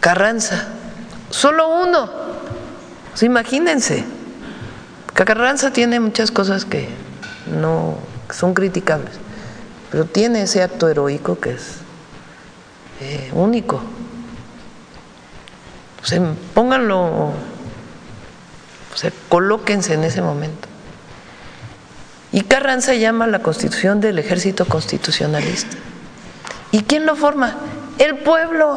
Carranza, solo uno. Pues imagínense, Carranza tiene muchas cosas que no que son criticables, pero tiene ese acto heroico que es único. O sea, pónganlo, o sea, colóquense en ese momento. Y Carranza llama a la constitución del ejército constitucionalista. ¿Y quién lo forma? El pueblo,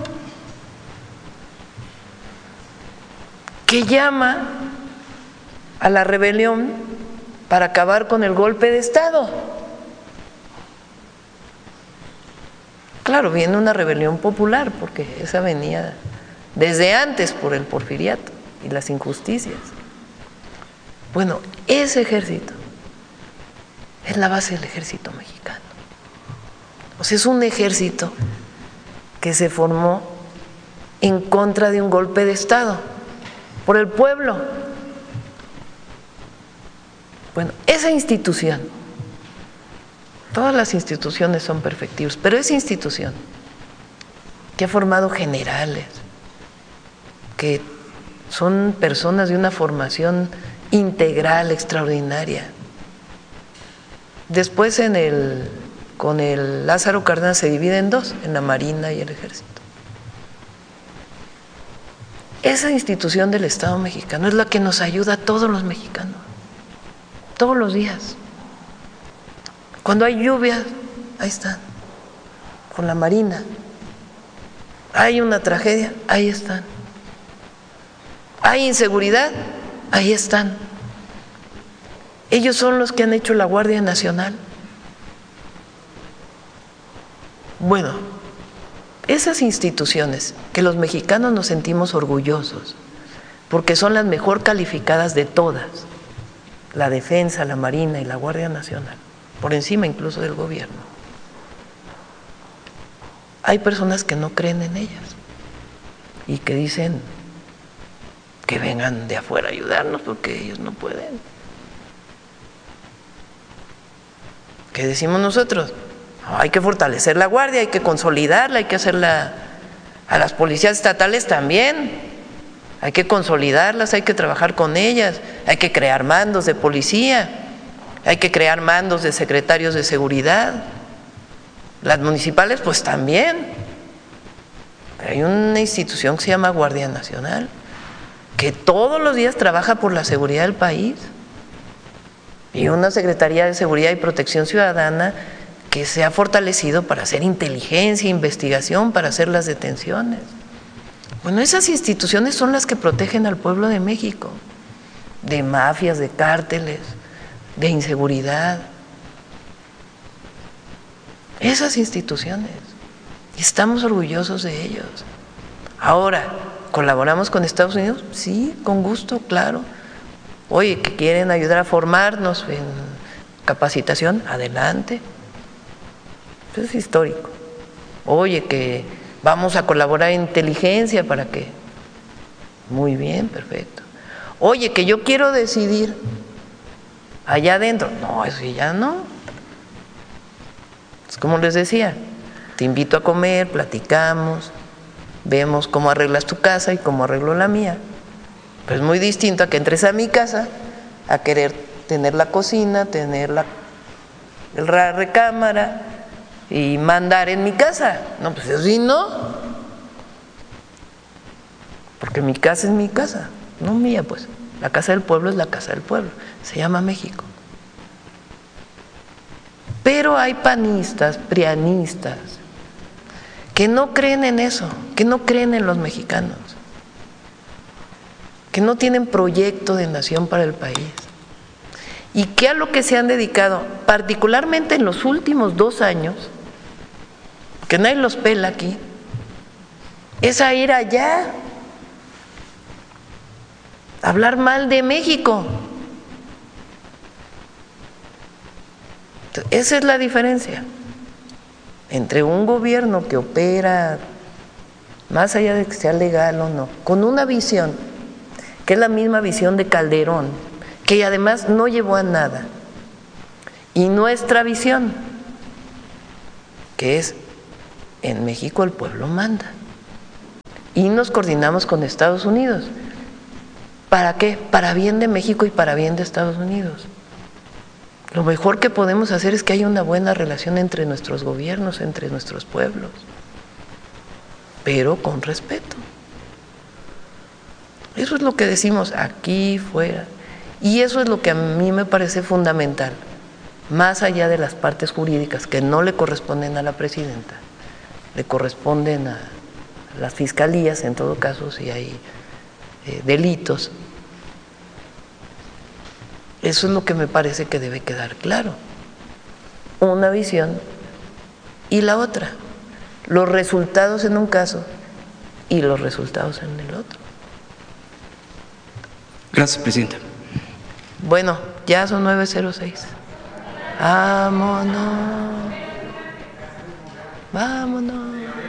que llama a la rebelión para acabar con el golpe de Estado. Claro, viene una rebelión popular, porque esa venía desde antes por el porfiriato y las injusticias. Bueno, ese ejército es la base del ejército mexicano. O sea, es un ejército que se formó en contra de un golpe de Estado, por el pueblo. Bueno, esa institución, todas las instituciones son perfectibles, pero esa institución que ha formado generales, que son personas de una formación integral extraordinaria. Después con el Lázaro Cárdenas se divide en dos, en la Marina y el Ejército. Esa institución del Estado mexicano es la que nos ayuda a todos los mexicanos, todos los días. Cuando hay lluvias, ahí están, con la Marina. Hay una tragedia, ahí están. Hay inseguridad, ahí están. Ellos son los que han hecho la Guardia Nacional. Bueno, esas instituciones que los mexicanos nos sentimos orgullosos, porque son las mejor calificadas de todas, la Defensa, la Marina y la Guardia Nacional, por encima incluso del gobierno. Hay personas que no creen en ellas y que dicen que vengan de afuera a ayudarnos porque ellos no pueden. ¿Qué decimos nosotros? Hay que fortalecer la Guardia, hay que consolidarla, hay que hacerla a las policías estatales también, hay que consolidarlas, hay que trabajar con ellas, hay que crear mandos de policía, hay que crear mandos de secretarios de seguridad, las municipales pues también. Pero hay una institución que se llama Guardia Nacional, que todos los días trabaja por la seguridad del país, y una Secretaría de Seguridad y Protección Ciudadana que se ha fortalecido para hacer inteligencia, investigación, para hacer las detenciones. Bueno, esas instituciones son las que protegen al pueblo de México, de mafias, de cárteles, de inseguridad. Esas instituciones, y estamos orgullosos de ellos. Ahora, ¿colaboramos con Estados Unidos? Sí, con gusto, claro. Oye, que quieren ayudar a formarnos en capacitación, adelante. Eso es histórico. Oye, que vamos a colaborar en inteligencia para que… Muy bien, perfecto. Oye, que yo quiero decidir allá adentro. No, eso ya no. Es como les decía, te invito a comer, platicamos, vemos cómo arreglas tu casa y cómo arreglo la mía. Pero es muy distinto a que entres a mi casa a querer tener la cocina, tener la recámara y mandar en mi casa. No, pues así no. Porque mi casa es mi casa, no mía, pues. La casa del pueblo es la casa del pueblo. Se llama México. Pero hay panistas, prianistas, que no creen en eso, que no creen en los mexicanos, que no tienen proyecto de nación para el país y que a lo que se han dedicado, particularmente en los últimos 2 años, que nadie los pela aquí, es a ir allá, a hablar mal de México. Esa es la diferencia entre un gobierno que opera, más allá de que sea legal o no, con una visión que es la misma visión de Calderón, que además no llevó a nada, y nuestra visión, que es: en México el pueblo manda, y nos coordinamos con Estados Unidos. ¿Para qué? Para bien de México y para bien de Estados Unidos. Lo mejor que podemos hacer es que haya una buena relación entre nuestros gobiernos, entre nuestros pueblos, pero con respeto. Eso es lo que decimos aquí, fuera, y eso es lo que a mí me parece fundamental, más allá de las partes jurídicas que no le corresponden a la presidenta, le corresponden a las fiscalías, en todo caso, si hay delitos. Eso es lo que me parece que debe quedar claro. Una visión y la otra. Los resultados en un caso y los resultados en el otro. Gracias, Presidenta. Bueno, ya son 9:06. Vámonos. Vámonos.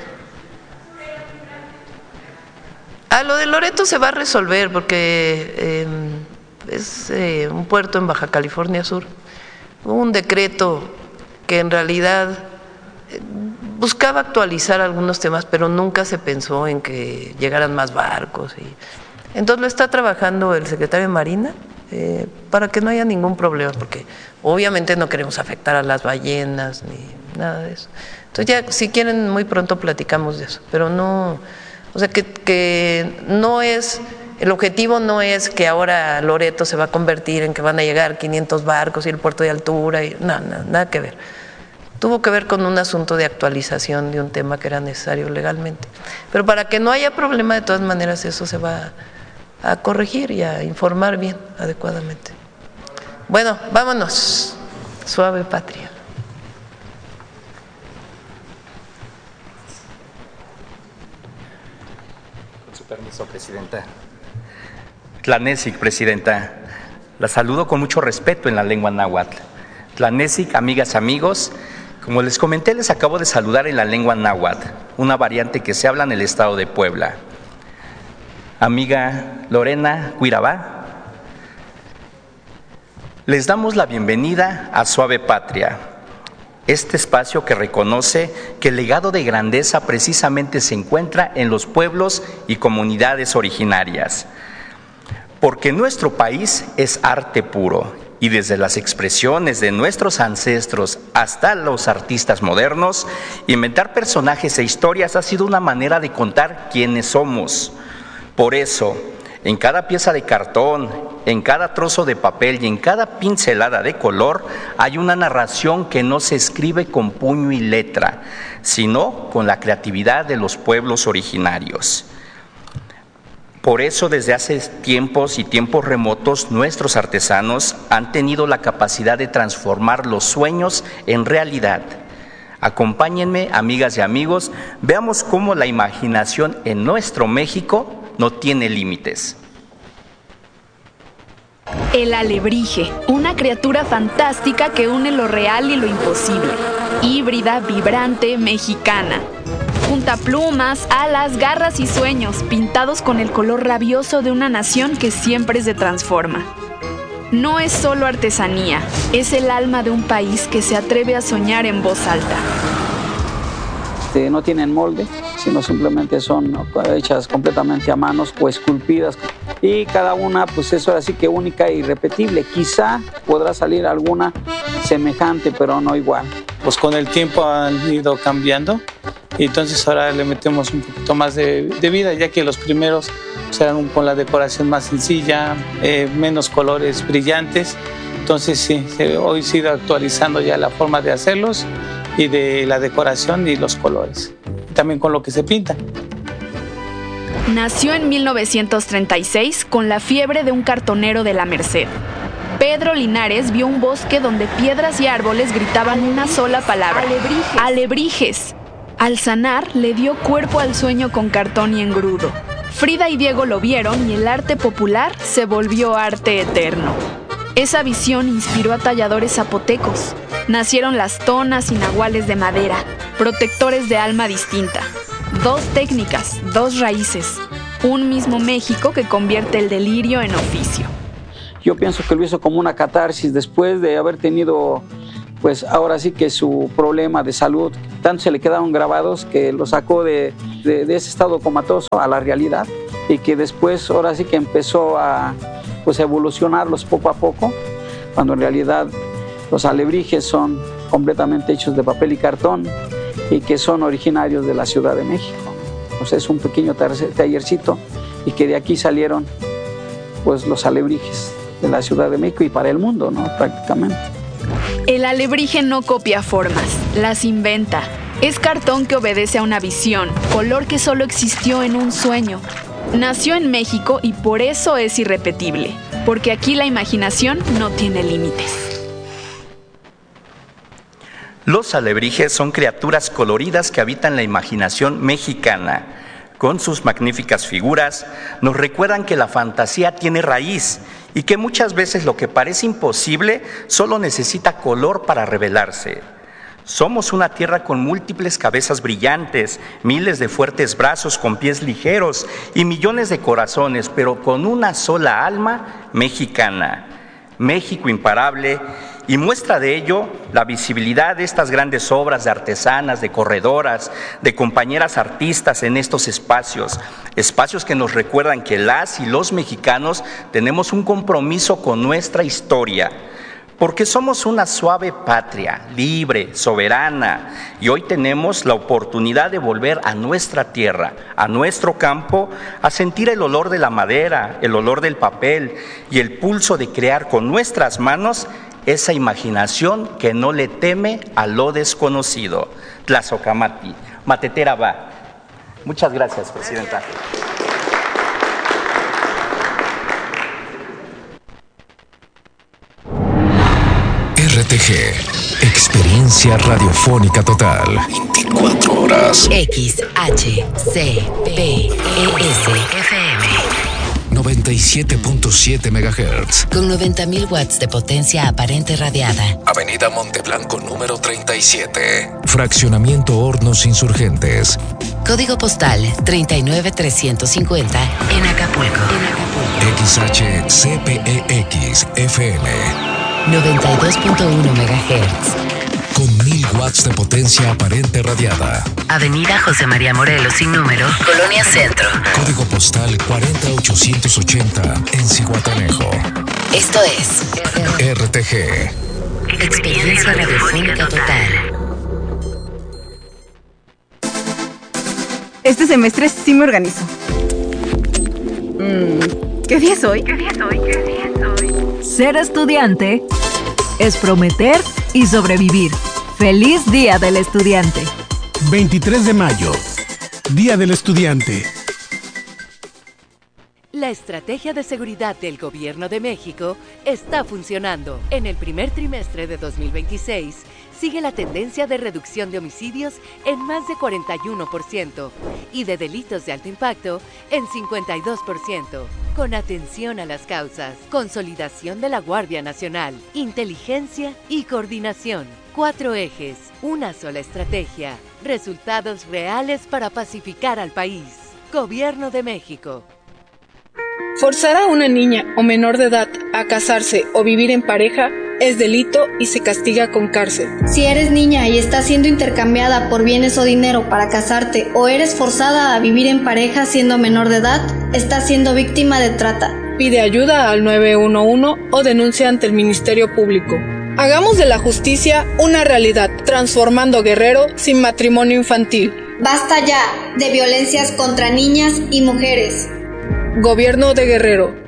Lo de Loreto se va a resolver porque es un puerto en Baja California Sur. Hubo un decreto que en realidad buscaba actualizar algunos temas, pero nunca se pensó en que llegaran más barcos. Entonces lo está trabajando el secretario de Marina para que no haya ningún problema, porque obviamente no queremos afectar a las ballenas ni nada de eso. Entonces ya, si quieren, muy pronto platicamos de eso, pero no, o sea que no es, el objetivo no es que ahora Loreto se va a convertir en que van a llegar 500 barcos y el puerto de altura, y nada que ver. Tuvo que ver con un asunto de actualización de un tema que era necesario legalmente. Pero para que no haya problema, de todas maneras, eso se va a corregir y a informar bien, adecuadamente. Bueno, vámonos. Suave patria. Con su permiso, Presidenta. Tlanesic, Presidenta. La saludo con mucho respeto en la lengua náhuatl. Tlanesic, amigas, amigos. Como les comenté, les acabo de saludar en la lengua náhuatl, una variante que se habla en el estado de Puebla. Amiga Lorena Cuirabá, les damos la bienvenida a Suave Patria, este espacio que reconoce que el legado de grandeza precisamente se encuentra en los pueblos y comunidades originarias, porque nuestro país es arte puro. Y desde las expresiones de nuestros ancestros hasta los artistas modernos, inventar personajes e historias ha sido una manera de contar quiénes somos. Por eso, en cada pieza de cartón, en cada trozo de papel y en cada pincelada de color, hay una narración que no se escribe con puño y letra, sino con la creatividad de los pueblos originarios. Por eso, desde hace tiempos y tiempos remotos, nuestros artesanos han tenido la capacidad de transformar los sueños en realidad. Acompáñenme, amigas y amigos, veamos cómo la imaginación en nuestro México no tiene límites. El alebrije, una criatura fantástica que une lo real y lo imposible. Híbrida, vibrante, mexicana. Junta plumas, alas, garras y sueños, pintados con el color rabioso de una nación que siempre se transforma. No es solo artesanía, es el alma de un país que se atreve a soñar en voz alta. No tienen molde, sino simplemente son hechas completamente a manos o esculpidas. Y cada una, pues es ahora sí que única e irrepetible. Quizá podrá salir alguna semejante, pero no igual. Pues con el tiempo han ido cambiando y entonces ahora le metemos un poquito más de vida, ya que los primeros eran con la decoración más sencilla, menos colores brillantes. Entonces sí, hoy se ha ido actualizando ya la forma de hacerlos y de la decoración y los colores, también con lo que se pinta. Nació en 1936 con la fiebre de un cartonero de la Merced. Pedro Linares vio un bosque donde piedras y árboles gritaban una sola palabra: alebrijes. ¡Alebrijes! Al sanar, le dio cuerpo al sueño con cartón y engrudo. Frida y Diego lo vieron y el arte popular se volvió arte eterno. Esa visión inspiró a talladores zapotecos. Nacieron las tonas y nahuales de madera, protectores de alma distinta. Dos técnicas, dos raíces, un mismo México que convierte el delirio en oficio. Yo pienso que lo hizo como una catarsis después de haber tenido, pues ahora sí que su problema de salud, tanto se le quedaron grabados que lo sacó de de ese estado comatoso a la realidad, y que después ahora sí que empezó a pues, evolucionarlos poco a poco, cuando en realidad los alebrijes son completamente hechos de papel y cartón y que son originarios de la Ciudad de México. O sea, es un pequeño tallercito y que de aquí salieron pues, los alebrijes de la Ciudad de México y para el mundo, ¿no? Prácticamente. El alebrije no copia formas, las inventa. Es cartón que obedece a una visión, color que solo existió en un sueño. Nació en México y por eso es irrepetible, porque aquí la imaginación no tiene límites. Los alebrijes son criaturas coloridas que habitan la imaginación mexicana. Con sus magníficas figuras, nos recuerdan que la fantasía tiene raíz y que muchas veces lo que parece imposible solo necesita color para revelarse. Somos una tierra con múltiples cabezas brillantes, miles de fuertes brazos con pies ligeros y millones de corazones, pero con una sola alma mexicana. México imparable, y muestra de ello la visibilidad de estas grandes obras de artesanas, de corredoras, de compañeras artistas en estos espacios que nos recuerdan que las y los mexicanos tenemos un compromiso con nuestra historia, porque somos una suave patria, libre, soberana, y hoy tenemos la oportunidad de volver a nuestra tierra, a nuestro campo, a sentir el olor de la madera, el olor del papel y el pulso de crear con nuestras manos esa imaginación que no le teme a lo desconocido. Tlazocamati, matetera va. Muchas gracias, Presidenta. RTG, experiencia radiofónica total. 24 horas. XHCPES-FM 97.7 MHz. Con 90.000 watts de potencia aparente radiada. Avenida Monteblanco número 37. Fraccionamiento Hornos Insurgentes. Código postal 39350 en Acapulco. XHCPEX-FM 92.1 MHz. Con 1000 watts de potencia aparente radiada. Avenida José María Morelos sin número, Colonia Centro. Código postal 40880 en Zihuatanejo. Esto es RTG, experiencia radiofónica total. Este semestre sí me organizo. ¿Qué día es hoy? Ser estudiante es prometer y sobrevivir. ¡Feliz Día del Estudiante! 23 de mayo, Día del Estudiante. La estrategia de seguridad del Gobierno de México está funcionando. En el primer trimestre de 2026, sigue la tendencia de reducción de homicidios en más de 41% y de delitos de alto impacto en 52%. Con atención a las causas, consolidación de la Guardia Nacional, inteligencia y coordinación. 4 ejes, una sola estrategia, resultados reales para pacificar al país. Gobierno de México. Forzar a una niña o menor de edad a casarse o vivir en pareja es delito y se castiga con cárcel. Si eres niña y estás siendo intercambiada por bienes o dinero para casarte o eres forzada a vivir en pareja siendo menor de edad, estás siendo víctima de trata. Pide ayuda al 911 o denuncia ante el Ministerio Público. Hagamos de la justicia una realidad, transformando Guerrero sin matrimonio infantil. Basta ya de violencias contra niñas y mujeres. Gobierno de Guerrero.